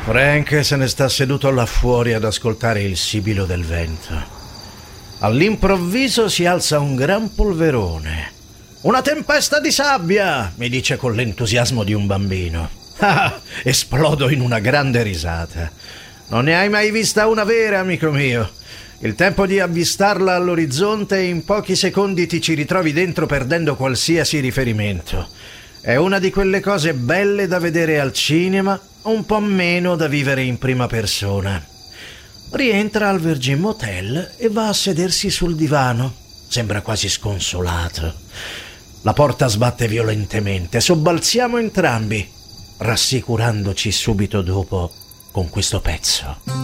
Frank se ne sta seduto là fuori ad ascoltare il sibilo del vento. All'improvviso si alza un gran polverone. «Una tempesta di sabbia!» mi dice con l'entusiasmo di un bambino. Esplodo in una grande risata. «Non ne hai mai vista una vera, amico mio. Il tempo di avvistarla all'orizzonte e in pochi secondi ti ci ritrovi dentro perdendo qualsiasi riferimento. È una di quelle cose belle da vedere al cinema, un po' meno da vivere in prima persona». Rientra al Virgin Motel e va a sedersi sul divano. Sembra quasi sconsolato. La porta sbatte violentemente. Sobbalziamo entrambi, rassicurandoci subito dopo con questo pezzo.